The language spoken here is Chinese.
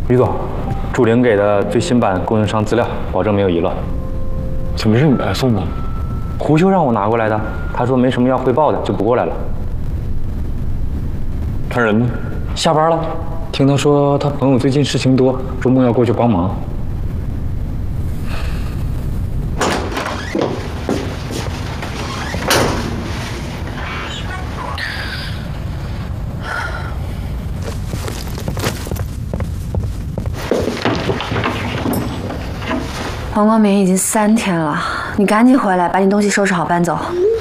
于总，祝玲给的最新版供应商资料，保证没有遗乱。 怎么是你来送的？ 胡修让我拿过来的，他说没什么要汇报的，就不过来了。 他人呢？ 下班了。听他说他朋友最近事情多，周末要过去帮忙。 黄光明已经3天了，你赶紧回来，把你东西收拾好搬走。